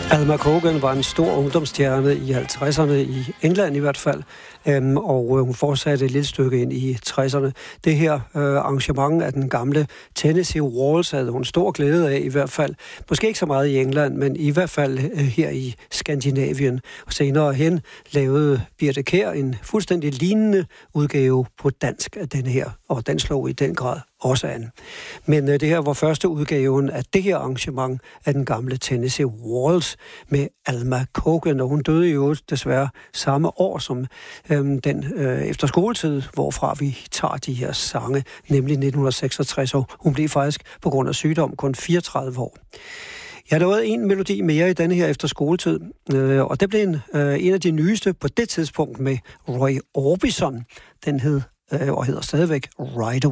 Alma Cogan var en stor ungdomsstjerne i 50'erne, i England i hvert fald, og hun fortsatte et lille stykke ind i 60'erne. Det her arrangement af den gamle Tennessee Waltz havde hun stor glæde af, i hvert fald. Måske ikke så meget i England, men i hvert fald her i Skandinavien. Og senere hen lavede Birthe Kjær en fuldstændig lignende udgave på dansk af denne her, og den slog i den grad også an. Men det her var første udgaven af det her arrangement af den gamle Tennessee Waltz med Alma Cogan, og hun døde jo desværre samme år som den efter skoletid, hvorfra vi tager de her sange, nemlig 1966, og hun blev faktisk på grund af sygdom kun 34 år. Jeg nåede en melodi mere i denne her efter skoletid, og det blev en af de nyeste på det tidspunkt med Roy Orbison. Den hed og hedder stadigvæk Ride Away.